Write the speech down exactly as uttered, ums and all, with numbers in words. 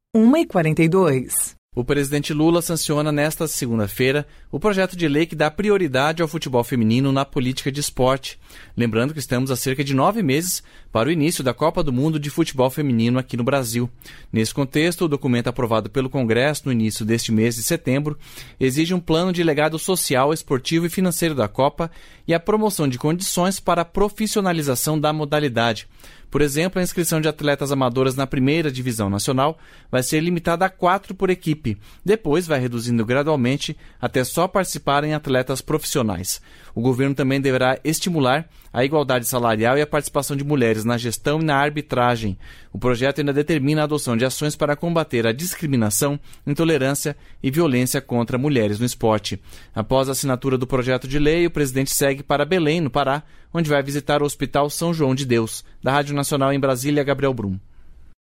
uma e quarenta e dois. O presidente Lula sanciona nesta segunda-feira o projeto de lei que dá prioridade ao futebol feminino na política de esporte. Lembrando que estamos há cerca de nove meses para o início da Copa do Mundo de Futebol Feminino aqui no Brasil. Nesse contexto, o documento aprovado pelo Congresso no início deste mês de setembro exige um plano de legado social, esportivo e financeiro da Copa e a promoção de condições para a profissionalização da modalidade. Por exemplo, a inscrição de atletas amadoras na primeira divisão nacional vai ser limitada a quatro por equipe. Depois vai reduzindo gradualmente até só participarem atletas profissionais. O governo também deverá estimular a igualdade salarial e a participação de mulheres na gestão e na arbitragem. O projeto ainda determina a adoção de ações para combater a discriminação, intolerância e violência contra mulheres no esporte. Após a assinatura do projeto de lei, o presidente segue para Belém, no Pará, onde vai visitar o Hospital São João de Deus. Da Rádio Nacional em Brasília, Gabriel Brum.